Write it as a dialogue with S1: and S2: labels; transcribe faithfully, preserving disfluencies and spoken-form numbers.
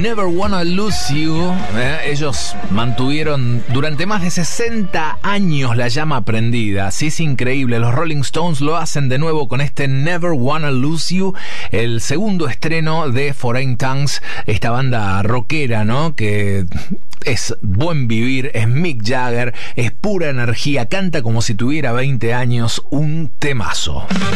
S1: Never Wanna Lose You. ¿eh? Ellos mantuvieron durante más de sesenta años la llama prendida. Sí, es increíble. Los Rolling Stones lo hacen de nuevo con este Never Wanna Lose You, el segundo estreno de Foreign Tongues, esta banda rockera, ¿no? Que es buen vivir, es Mick Jagger, es pura energía, canta como si tuviera veinte años, un temazo.